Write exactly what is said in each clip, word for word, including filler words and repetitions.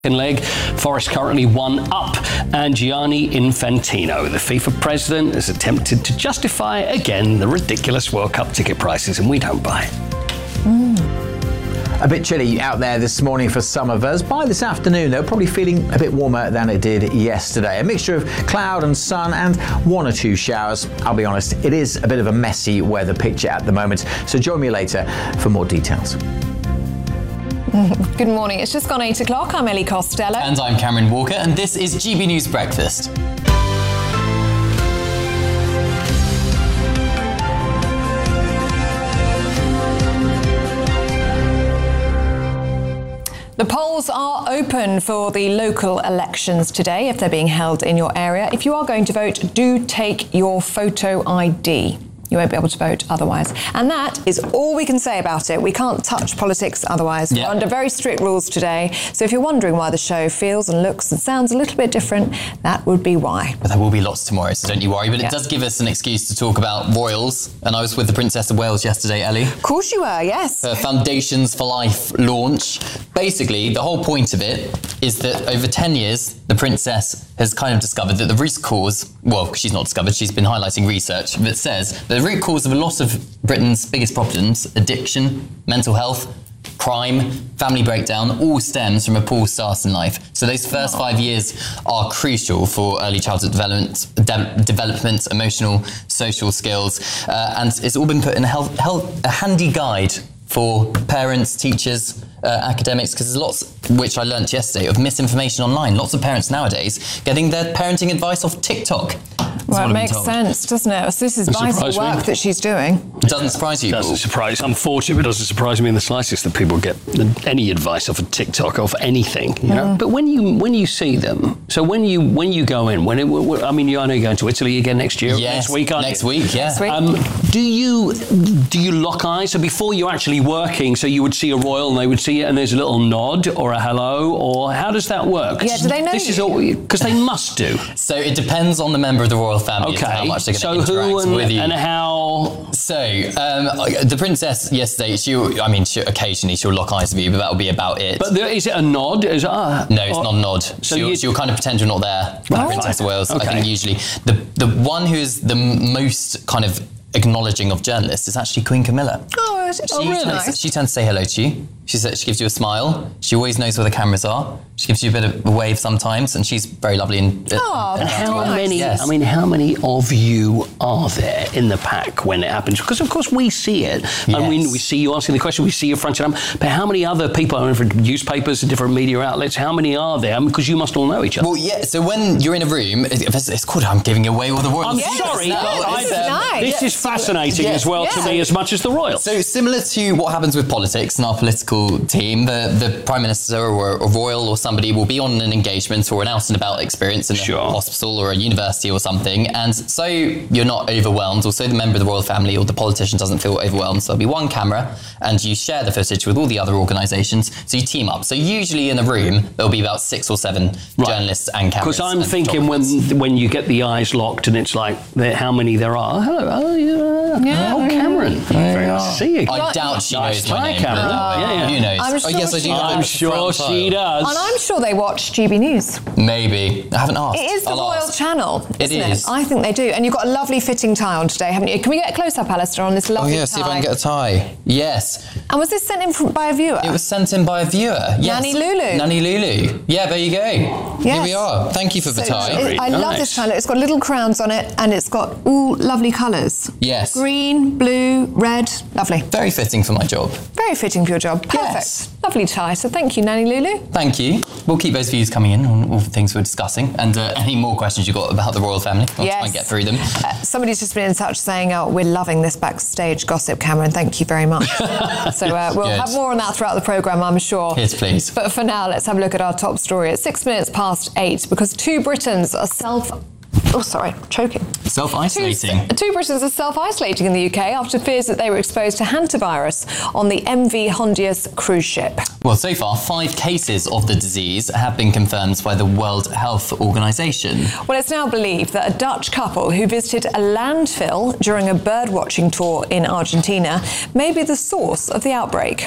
leg. Forest currently one up, and Gianni Infantino, the FIFA president, has attempted to justify again the ridiculous World Cup ticket prices, and we don't buy it. Mm. A bit chilly out there this morning for some of us. By this afternoon, though, probably feeling a bit warmer than it did yesterday. A mixture of cloud and sun and one or two showers. I'll be honest, it is a bit of a messy weather picture at the moment, so join me later for more details. Good morning. It's just gone eight o'clock. I'm Ellie Costello. And I'm Cameron Walker, and this is G B News Breakfast. The polls are open for the local elections today, if they're being held in your area. If you are going to vote, do take your photo I D. You won't be able to vote otherwise. And that is all we can say about it. We can't touch politics otherwise. Yep. We're under very strict rules today. So if you're wondering why the show feels and looks and sounds a little bit different, that would be why. But there will be lots tomorrow, so don't you worry. But it yeah. does give us an excuse to talk about royals. And I was with the Princess of Wales yesterday, Ellie. Of course you were, yes. Her Foundations for Life launch. Basically, the whole point of it is that over ten years, the Princess has kind of discovered that the root cause, well, she's not discovered, she's been highlighting research that says that the root cause of a lot of Britain's biggest problems, addiction, mental health, crime, family breakdown, all stems from a poor start in life. So those first five years are crucial for early childhood development, de- development, emotional, social skills, uh, and it's all been put in a, health, health, a handy guide for parents, teachers, uh, academics, because there's lots, which I learnt yesterday, of misinformation online. Lots of parents nowadays getting their parenting advice off TikTok. Well, it makes sense, doesn't it? So this is vital work that she's doing. It doesn't surprise you? It doesn't surprise. Unfortunately, it doesn't surprise me in the slightest that people get any advice off of TikTok, off anything. You know? Mm. But when you when you see them, so when you when you go in, when it, I mean, you, I know you're going to Italy again next year, yes, next week, aren't next you? week, yeah. Next week. Um, do you do you lock eyes? So before you're actually working, so you would see a royal and they would see it, and there's a little nod or a hello, or how does that work? Yeah, do they know This you? is all because they must do. So it depends on the member of the royal family. Okay. How much they're going to so interact who and, with you. and how? So um, the princess yesterday, she, I mean, she, occasionally she'll lock eyes with you, but that'll be about it. But there, is it a nod? Is uh, no, it's or, not a nod. So she'll, you, she'll kind of pretend you're not there. Oh, Princess of Wales. Okay. I think usually the the one who is the most kind of acknowledging of journalists is actually Queen Camilla. Oh, is it? She Oh, really turns, nice. She turns to say hello to you. She says, she gives you a smile. She always knows where the cameras are. She gives you a bit of a wave sometimes, and she's very lovely. And, oh, and that's how nice. many? Yes. I mean, how many of you are there in the pack when it happens? Because of course we see it, yes. and we, we see you asking the question. We see you fronting up. But how many other people are in different newspapers and different media outlets? How many are there? Because you must all know each other. Well, yeah. So when you're in a room, it's, it's called. I'm giving away all the royal. I'm Yes, sorry, no, but it's I, nice. this is fascinating Yes. as well Yeah. to me as much as the royal. So similar to what happens with politics and our political team, the, the Prime Minister or a royal or somebody will be on an engagement or an out and about experience in Sure. a hospital or a university or something, and so you're not overwhelmed, or so the member of the royal family or the politician doesn't feel overwhelmed. So there'll be one camera and you share the footage with all the other organisations, so you team up. So usually in a room there'll be about six or seven right. journalists and cameras. Because I'm and thinking when when you get the eyes locked and it's like how many there are. Hello, oh, yeah. Yeah. Oh, Cameron. Very nice to see you. I doubt she Nice knows my try, name. Cameron. Uh, Yeah, yeah. Who knows? I'm sure oh, yes, I she do. does. I'm sure she does. And I'm sure they watch G B News. Maybe. I haven't asked. It is the I'll royal ask. channel, It isn't is. it? I think they do. And you've got a lovely fitting tie on today, haven't you? Can we get a close-up, Alistair, on this Oh lovely yeah, tie? see if I can get a tie. Yes. And was this sent in from, by a viewer? It was sent in by a viewer. Yes. Nanny Lulu. Nanny Lulu. Yeah, there you go. Yes. Here we are. Thank you for the So tie. it- I love nice. this tie. Look, it's got little crowns on it, and it's got all lovely colours. Yes. Green, blue, red. Lovely. Very fitting for my job. Very fitting for your job. Perfect. Yes. Lovely tie. So thank you, Nanny Lulu. Thank you. We'll keep those views coming in on all the things we're discussing, and uh, any more questions you've got about the royal family, I'll Yes. try and get through them. Uh, somebody's just been in touch saying, oh, we're loving this backstage gossip, Cameron. Thank you very much. so uh, we'll Good. have more on that throughout the programme, I'm sure. Yes, please. But for now, let's have a look at our top story. It's six minutes past eight because two Britons are self... Oh, sorry, choking. Self-isolating. Two, two Britons are self-isolating in the U K after fears that they were exposed to hantavirus on the M V Hondius cruise ship. Well, so far, five cases of the disease have been confirmed by the World Health Organization. Well, it's now believed that a Dutch couple who visited a landfill during a birdwatching tour in Argentina may be the source of the outbreak.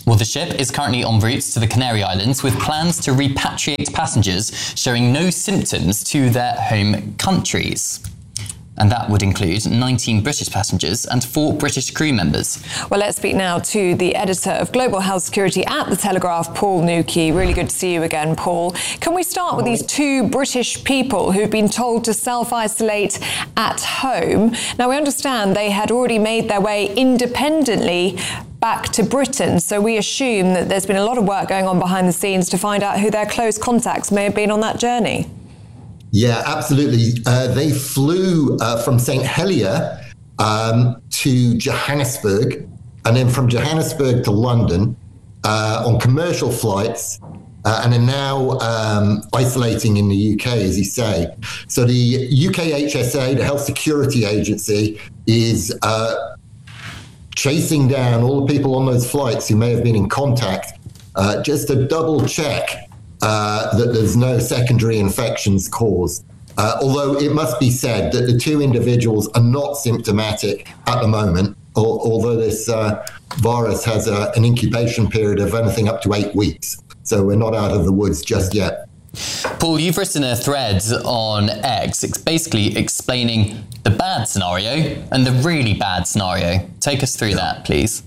Well, the ship is currently en route to the Canary Islands with plans to repatriate passengers showing no symptoms to their home countries. And that would include nineteen British passengers and four British crew members. Well, let's speak now to the editor of Global Health Security at The Telegraph, Paul Newkey. Really good to see you again, Paul. Can we start with these two British people who've been told to self-isolate at home? Now, we understand they had already made their way independently back to Britain, so we assume that there's been a lot of work going on behind the scenes to find out who their close contacts may have been on that journey. Yeah, absolutely. Uh, they flew uh, from Saint Helier um, to Johannesburg, and then from Johannesburg to London uh, on commercial flights, uh, and are now um, isolating in the U K, as you say. So the U K H S A, the Health Security Agency, is uh, chasing down all the people on those flights who may have been in contact, uh, just to double check Uh, that there's no secondary infections caused. Uh, although it must be said that the two individuals are not symptomatic at the moment, al- although this uh, virus has a, an incubation period of anything up to eight weeks. So we're not out of the woods just yet. Paul, you've written a thread on X, it's basically explaining the bad scenario and the really bad scenario. Take us through that, please.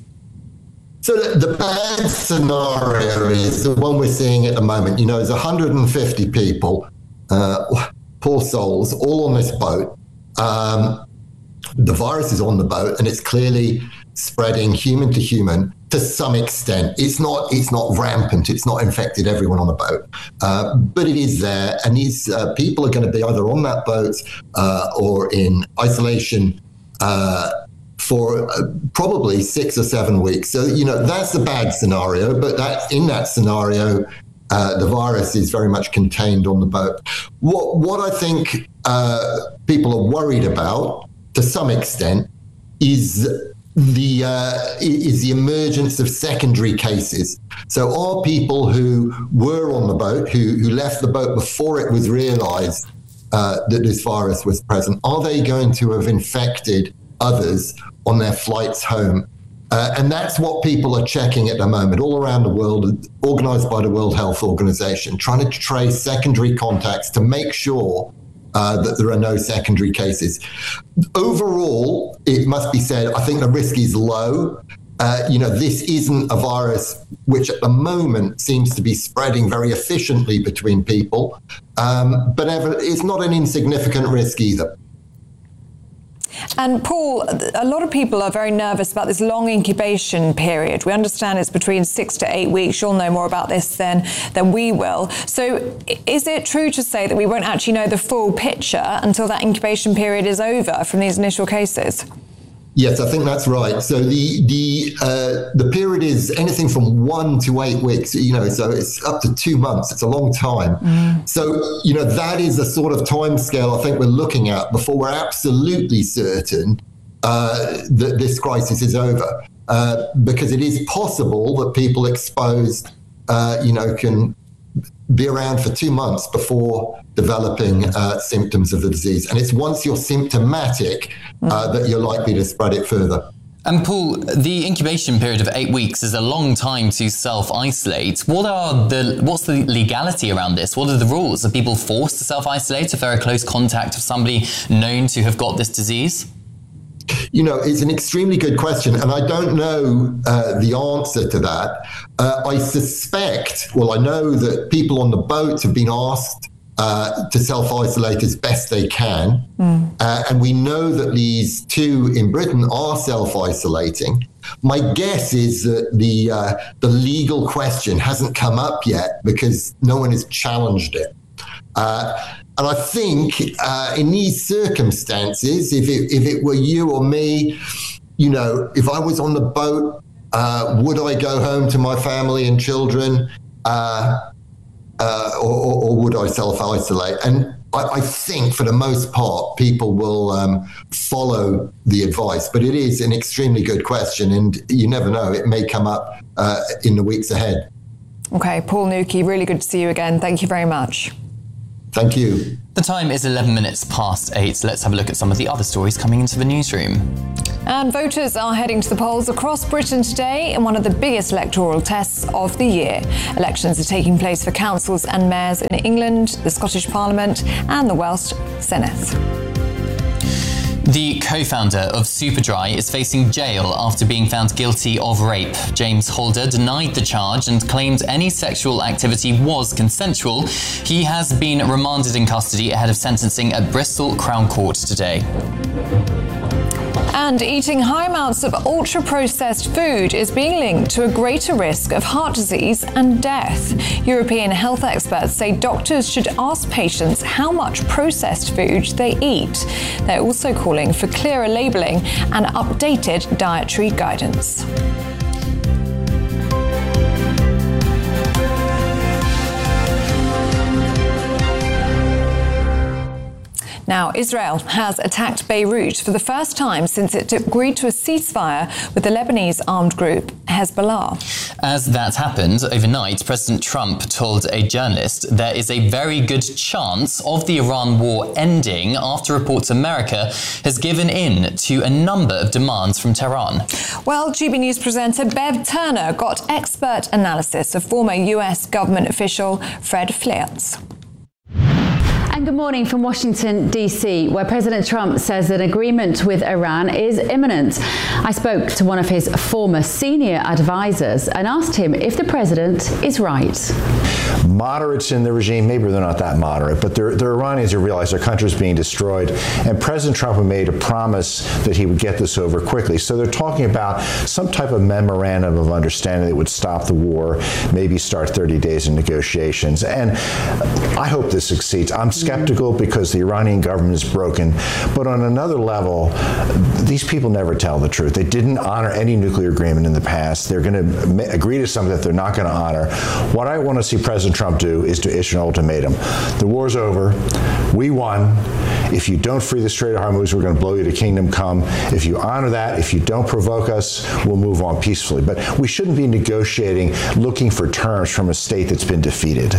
So the, the bad scenario is the one we're seeing at the moment. You know, there's one hundred fifty people, uh, poor souls, all on this boat. Um, the virus is on the boat, and it's clearly spreading human to human to some extent. It's not it's not rampant. It's not infected everyone on the boat, uh, but it is there. And these uh, people are going to be either on that boat uh, or in isolation uh, for uh, probably six or seven weeks. So, you know, that's the bad scenario, but that in that scenario, uh, the virus is very much contained on the boat. What, what I think uh, people are worried about, to some extent, is the uh, is the emergence of secondary cases. So are people who were on the boat, who, who left the boat before it was realized uh, that this virus was present, are they going to have infected others on their flights home? Uh, and that's what people are checking at the moment all around the world, organized by the World Health Organization, trying to trace secondary contacts to make sure uh, that there are no secondary cases. Overall, it must be said, I think the risk is low. Uh, you know, this isn't a virus which at the moment seems to be spreading very efficiently between people, um, but ever, it's not an insignificant risk either. And Paul, a lot of people are very nervous about this long incubation period. We understand it's between six to eight weeks. You'll know more about this than, than we will. So is it true to say that we won't actually know the full picture until that incubation period is over from these initial cases? Yes, I think that's right. So the the uh, the period is anything from one to eight weeks. You know, so it's up to two months. It's a long time. Mm. So you know that is the sort of timescale I think we're looking at before we're absolutely certain uh, that this crisis is over. Uh, because it is possible that people exposed, uh, you know, can be around for two months before developing uh, symptoms of the disease. And it's once you're symptomatic uh, that you're likely to spread it further. And Paul, the incubation period of eight weeks is a long time to self-isolate. What are the, what's the legality around this? What are the rules? Are people forced to self-isolate if they're a close contact of somebody known to have got this disease? You know, it's an extremely good question, and I don't know uh, the answer to that. Uh, I suspect, well, I know that people on the boat have been asked uh, to self-isolate as best they can, mm. uh, and we know that these two in Britain are self-isolating. My guess is that the uh, the legal question hasn't come up yet because no one has challenged it. Uh, And I think uh, in these circumstances, if it, if it were you or me, you know, if I was on the boat, uh, would I go home to my family and children, uh, uh, or, or would I self-isolate? And I, I think for the most part, people will um, follow the advice. But it is an extremely good question, and you never know, it may come up uh, in the weeks ahead. Okay, Paul Newkey, really good to see you again. Thank you very much. Thank you. The time is eleven minutes past eight. Let's have a look at some of the other stories coming into the newsroom. And voters are heading to the polls across Britain today in one of the biggest electoral tests of the year. Elections are taking place for councils and mayors in England, the Scottish Parliament and the Welsh Senedd. The co-founder of Superdry is facing jail after being found guilty of rape. James Holder denied the charge and claimed any sexual activity was consensual. He has been remanded in custody ahead of sentencing at Bristol Crown Court today. And eating high amounts of ultra-processed food is being linked to a greater risk of heart disease and death. European health experts say doctors should ask patients how much processed food they eat. They're also calling for clearer labelling and updated dietary guidance. Now, Israel has attacked Beirut for the first time since it agreed to a ceasefire with the Lebanese armed group Hezbollah. As that happened overnight, President Trump told a journalist there is a very good chance of the Iran war ending after reports America has given in to a number of demands from Tehran. Well, G B News presenter Bev Turner got expert analysis of former U S government official Fred Fleitz. And good morning from Washington, D C, where President Trump says an agreement with Iran is imminent. I spoke to one of his former senior advisors and asked him if the president is right. Moderates in the regime, maybe they're not that moderate, but the Iranians have realized their country is being destroyed, and President Trump made a promise that he would get this over quickly. So they're talking about some type of memorandum of understanding that would stop the war, maybe start thirty days of negotiations. And I hope this succeeds. I'm skeptical because the Iranian government is broken, but on another level, these people never tell the truth. They didn't honor any nuclear agreement in the past. They're going to agree to something that they're not going to honor. What I want to see President Trump do is to issue an ultimatum. The war's over. We won. If you don't free the Strait of Hormuz, we're going to blow you to kingdom come. If you honor that, if you don't provoke us, we'll move on peacefully. But we shouldn't be negotiating, looking for terms from a state that's been defeated.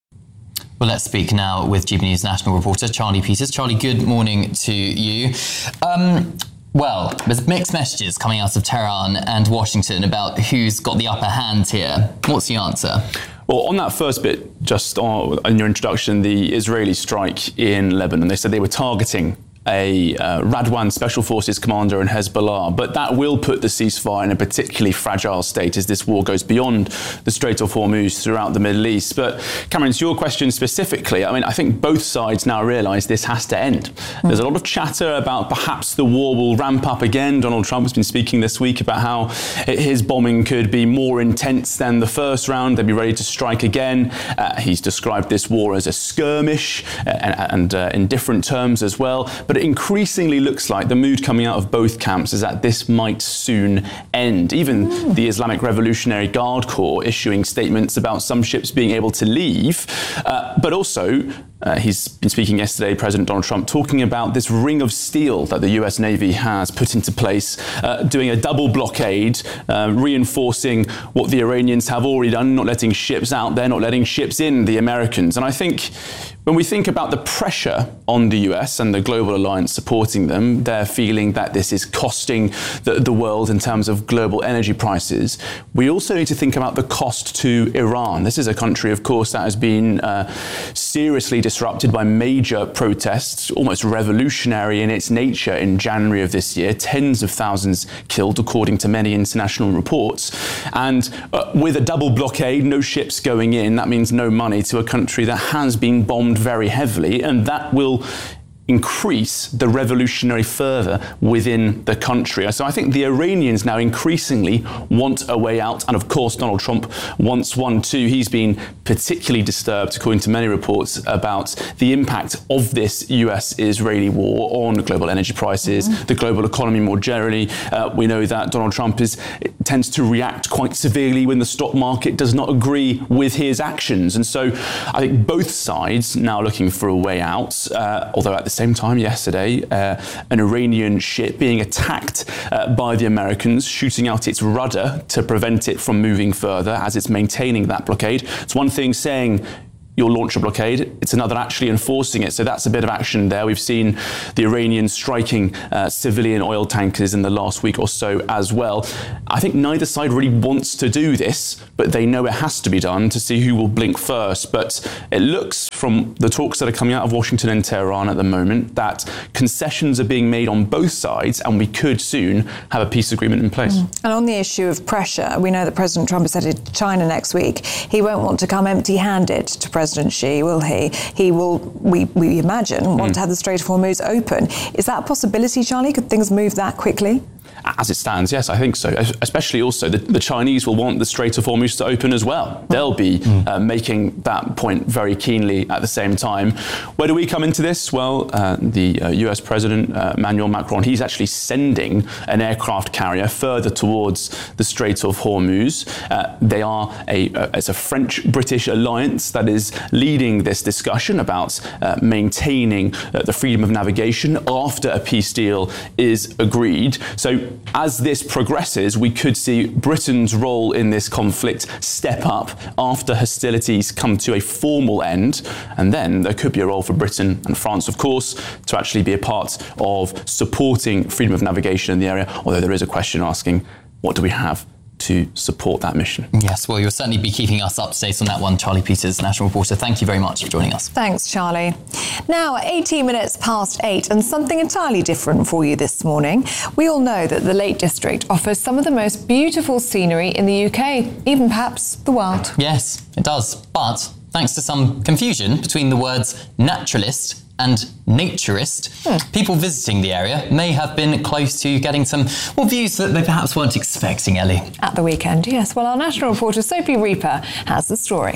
Well, let's speak now with G B News national reporter Charlie Peters. Charlie, good morning to you. Um, well, there's mixed messages coming out of Tehran and Washington about who's got the upper hand here. What's the answer? Well, on that first bit, just on, in your introduction, the Israeli strike in Lebanon, they said they were targeting a uh, Radwan Special Forces commander in Hezbollah, but that will put the ceasefire in a particularly fragile state as this war goes beyond the Strait of Hormuz throughout the Middle East. But Cameron, to your question specifically, I mean, I think both sides now realise this has to end. Mm. There's a lot of chatter about perhaps the war will ramp up again. Donald Trump has been speaking this week about how his bombing could be more intense than the first round. They'd be ready to strike again. Uh, he's described this war as a skirmish uh, and, and uh, in different terms as well. But But it increasingly looks like the mood coming out of both camps is that this might soon end. Even mm. the Islamic Revolutionary Guard Corps issuing statements about some ships being able to leave. Uh, but also, uh, he's been speaking yesterday, President Donald Trump, talking about this ring of steel that the U S Navy has put into place, uh, doing a double blockade, uh, reinforcing what the Iranians have already done, not letting ships out there, not letting ships in, the Americans. And I think when we think about the pressure on the U S and the global alliance supporting them, they're feeling that this is costing the, the world in terms of global energy prices. We also need to think about the cost to Iran. This is a country, of course, that has been uh, seriously disrupted by major protests, almost revolutionary in its nature in January of this year. Tens of thousands killed, according to many international reports. And uh, with a double blockade, no ships going in, that means no money to a country that has been bombed very heavily, and that will increase the revolutionary fervour within the country. So I think the Iranians now increasingly want a way out, and of course Donald Trump wants one too. He's been particularly disturbed, according to many reports, about the impact of this U S-Israeli war on global energy prices, mm-hmm. the global economy more generally. Uh, we know that Donald Trump is tends to react quite severely when the stock market does not agree with his actions. And so I think both sides now looking for a way out, uh, although at the same time yesterday, uh, an Iranian ship being attacked uh, by the Americans, shooting out its rudder to prevent it from moving further as it's maintaining that blockade. It's one thing saying you'll launch a blockade. It's another actually enforcing it. So that's a bit of action there. We've seen the Iranians striking uh, civilian oil tankers in the last week or so as well. I think neither side really wants to do this, but they know it has to be done to see who will blink first. But it looks from the talks that are coming out of Washington and Tehran at the moment that concessions are being made on both sides, and we could soon have a peace agreement in place. Mm. And on the issue of pressure, we know that President Trump is headed to China next week. He won't want to come empty-handed to President Xi, will he? He will, we, we imagine, want mm. to have the Strait of Hormuz open. Is that a possibility, Charlie? Could things move that quickly? As it stands, yes, I think so. Especially also, the, the Chinese will want the Strait of Hormuz to open as well. They'll be mm. uh, making that point very keenly at the same time. Where do we come into this? Well, uh, the uh, U S President, uh, Emmanuel Macron, he's actually sending an aircraft carrier further towards the Strait of Hormuz. Uh, they are a, uh, it's a French-British alliance that is leading this discussion about uh, maintaining uh, the freedom of navigation after a peace deal is agreed. So as this progresses, we could see Britain's role in this conflict step up after hostilities come to a formal end. And then there could be a role for Britain and France, of course, to actually be a part of supporting freedom of navigation in the area, although there is a question asking, what do we have to support that mission? Yes, well, you'll certainly be keeping us up to date on that one. Charlie Peters, national reporter, thank you very much for joining us. Thanks, Charlie. Now, eighteen minutes past eight, and something entirely different for you this morning. We all know that the Lake District offers some of the most beautiful scenery in the U K, even perhaps the world. Yes, it does. But thanks to some confusion between the words naturalist and naturist, hmm. people visiting the area may have been close to getting some well, views that they perhaps weren't expecting, Ellie. At the weekend, yes. Well, our national reporter Sophie Reaper has the story.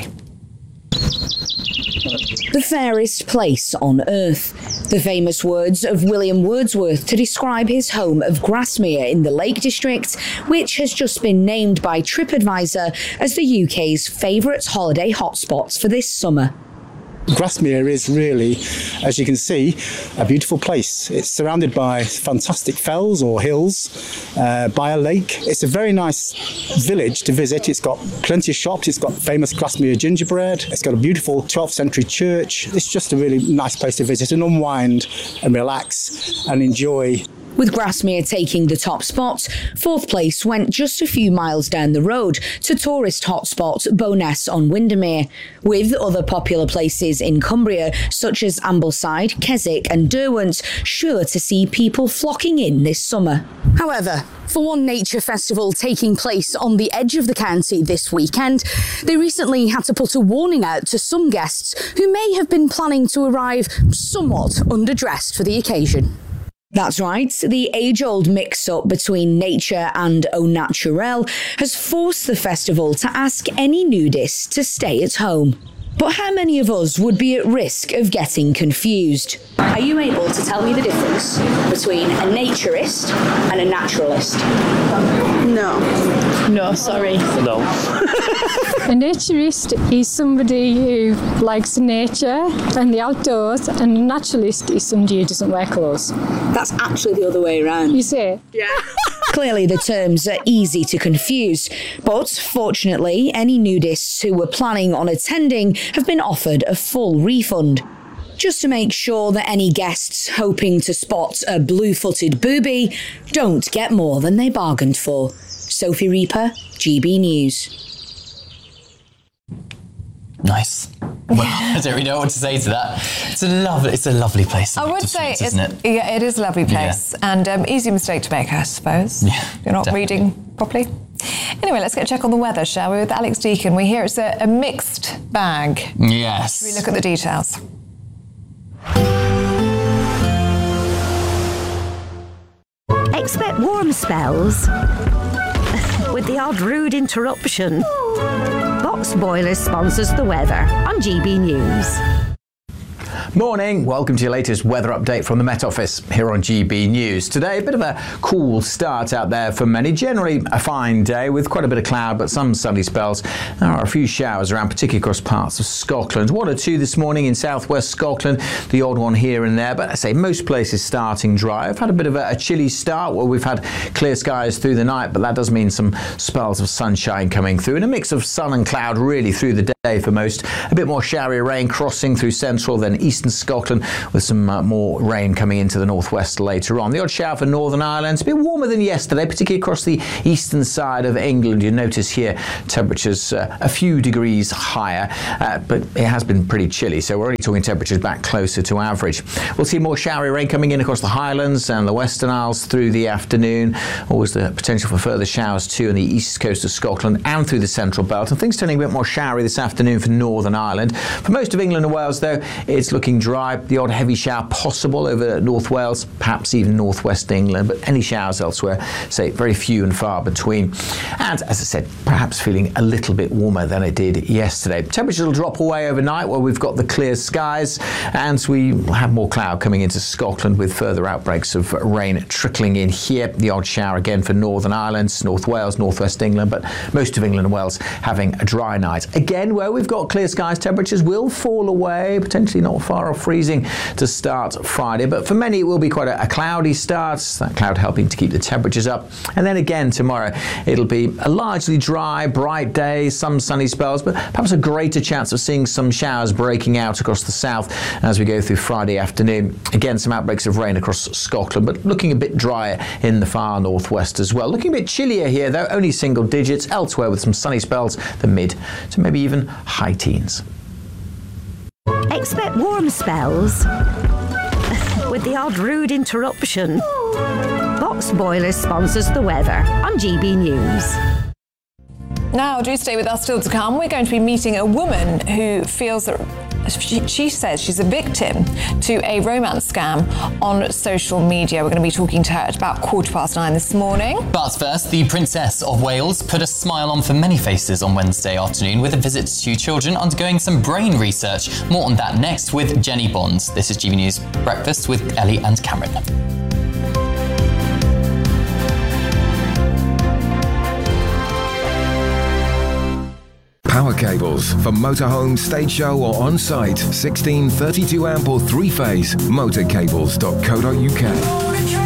The fairest place on earth. The famous words of William Wordsworth to describe his home of Grasmere in the Lake District, which has just been named by TripAdvisor as the U K's favourite holiday hotspots for this summer. Grasmere is really, as you can see, a beautiful place. It's surrounded by fantastic fells or hills, uh, by a lake. It's a very nice village to visit. It's got plenty of shops. It's got famous Grasmere gingerbread. It's got a beautiful twelfth century church. It's just a really nice place to visit and unwind and relax and enjoy. With Grasmere taking the top spot, fourth place went just a few miles down the road to tourist hotspot Bowness on Windermere, with other popular places in Cumbria such as Ambleside, Keswick and Derwent sure to see people flocking in this summer. However, for one nature festival taking place on the edge of the county this weekend, they recently had to put a warning out to some guests who may have been planning to arrive somewhat underdressed for the occasion. That's right, the age-old mix-up between nature and au naturel has forced the festival to ask any nudists to stay at home. But how many of us would be at risk of getting confused? Are you able to tell me the difference between a naturist and a naturalist? No. No, sorry. No. A naturist is somebody who likes nature and the outdoors, and a naturalist is somebody who doesn't wear clothes. That's actually the other way around. You say? Yeah. Clearly the terms are easy to confuse, but fortunately any nudists who were planning on attending have been offered a full refund. Just to make sure that any guests hoping to spot a blue-footed booby don't get more than they bargained for. Sophie Reaper, G B News. Nice. Well, I don't really know what to say to that. It's a lovely, it's a lovely place. I would say, it's, isn't it? Yeah, it is a lovely place, yeah. and um, easy mistake to make, I suppose. Yeah, you're not definitely. reading properly. Anyway, let's get a check on the weather, shall we? With Alex Deacon, we hear it's a, a mixed bag. Yes. Should we look at the details? Expect warm spells with the odd rude interruption. Box Boilers sponsors the weather on G B News. Morning, welcome to your latest weather update from the Met Office here on G B News. Today, a bit of a cool start out there for many. Generally a fine day with quite a bit of cloud, but some sunny spells. There are a few showers around, particularly across parts of Scotland. One or two this morning in southwest Scotland, the odd one here and there, but I say most places starting dry. I've had a bit of a, a chilly start where we've had clear skies through the night, but that does mean some spells of sunshine coming through and a mix of sun and cloud really through the day. day for most. A bit more showery rain crossing through central, then eastern Scotland, with some uh, more rain coming into the northwest later on. The odd shower for Northern Ireland. It's a bit warmer than yesterday, particularly across the eastern side of England. You notice here temperatures uh, a few degrees higher, uh, but it has been pretty chilly, so we're only talking temperatures back closer to average. We'll see more showery rain coming in across the Highlands and the Western Isles through the afternoon. Always the potential for further showers too on the east coast of Scotland and through the central belt, and things turning a bit more showery this afternoon for Northern Ireland. For most of England and Wales, though, it's looking dry. The odd heavy shower possible over North Wales, perhaps even northwest England, but any showers elsewhere, say, very few and far between. And as I said, perhaps feeling a little bit warmer than it did yesterday. Temperatures will drop away overnight where we've got the clear skies, and we will have more cloud coming into Scotland with further outbreaks of rain trickling in here. The odd shower again for Northern Ireland, North Wales, northwest England, but most of England and Wales having a dry night. Again, where we've got clear skies, temperatures will fall away, potentially not far off freezing to start Friday, but for many it will be quite a, a cloudy start, that cloud helping to keep the temperatures up. And then again tomorrow it'll be a largely dry, bright day, some sunny spells, but perhaps a greater chance of seeing some showers breaking out across the south as we go through Friday afternoon. Again, some outbreaks of rain across Scotland, but looking a bit drier in the far northwest as well. Looking a bit chillier here though, only single digits elsewhere with some sunny spells, the mid to maybe even high teens. Expect warm spells with the odd rude interruption. Box Boilers sponsors the weather on G B News. Now, do stay with us still to come. We're going to be meeting a woman who feels that she, she says she's a victim to a romance scam on social media. We're going to be talking to her at about quarter past nine this morning. But first, the Princess of Wales put a smile on for many faces on Wednesday afternoon with a visit to children undergoing some brain research. More on that next with Jenny Bonds. This is G B News Breakfast with Ellie and Cameron. Power cables for motorhome, stage show or on-site. sixteen, thirty-two amp or three-phase. motorcables dot co dot uk.